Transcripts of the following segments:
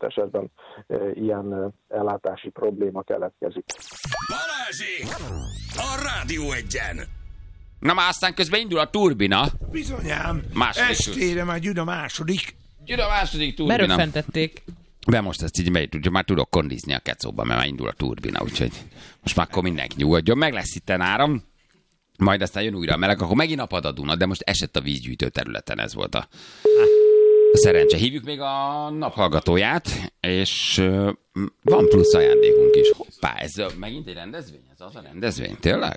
adott esetben ilyen ellátási probléma keletkezik. Balázsék! A Rádió Egyen! Na már aztán közben indul a turbina. Bizonyám, estére már Gyuda második. Gyuda második turbina. Beröffentették. De most ezt így már tudok kondízni a kecóban, mert már indul a turbina, úgyhogy most már akkor mindenki nyugodjon. Meg lesz itten áram, majd aztán jön újra a meleg, akkor megint apad a Duna, de most esett a vízgyűjtő területen, ez volt a szerencse. Hívjuk még a naphallgatóját, és van plusz ajándékunk is. Hoppá, ez megint egy rendezvény? Ez az a rendezvény, tényleg?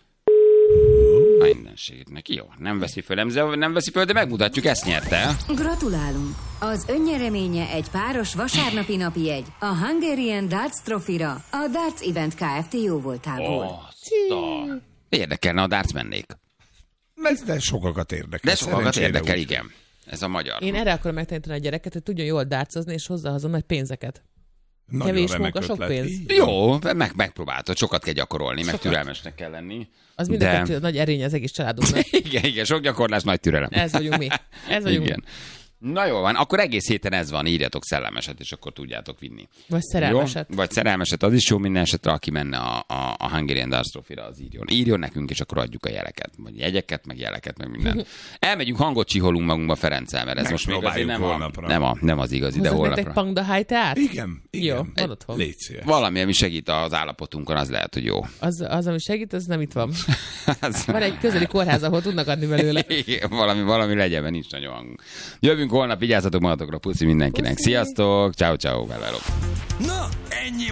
Mindenségét jó. Nem veszi föl, de megmutatjuk, ezt nyerte. Gratulálunk! Az önnyereménye egy páros vasárnapi napi jegy a Hungarian Darts Trophy-ra a Darts Event Kft. Jóvoltából. Érdekelne, a darts mennék. De sokakat érdekel. De sokakat érdekel, igen. Ez a magyar. Én erre akarom megtanítani a gyereket, hogy tudjon jól dárcozni, és hozza haza nagy pénzeket. Nagyon kevés munka, sok pénz. Jó, megpróbáltad, sokat kell gyakorolni, meg türelmesnek kell lenni. Az mindenki nagy erény az egész családunknak. Igen, sok gyakorlás, nagy türelem. Ez vagyunk mi. Igen. Na jó van, akkor egész héten ez van, írjatok szellemeset, és akkor tudjátok vinni. Vagy szerelmeset. Jó? Vagy szerelmeset, az is jó, minden esetre, aki menne a Hungarian Darts Trophy-ra, az írjon. Írjon nekünk, és akkor adjuk a jeleket, vagy jegyeket, meg jeleket, meg minden. Elmegyünk, hangot csiholunk magunkba Ferenccel, mert ez most még azért nem az igazi, de holnapra. Nektek Pang de High-teát? Igen. Jó, van otthon. Légy szíves. Valami, ami segít az állapotunkon, az lehet, hogy jó. Az ami segít, az nem itt van. Van egy közeli kórház, ahol tudnak adni belőle. Igen, valami legyen, mert nincs nagyon hangunk. Jövünk holnap, vigyázzatok magatokra, puszi mindenkinek. Sziasztok, ciao, hello. Na, ennyi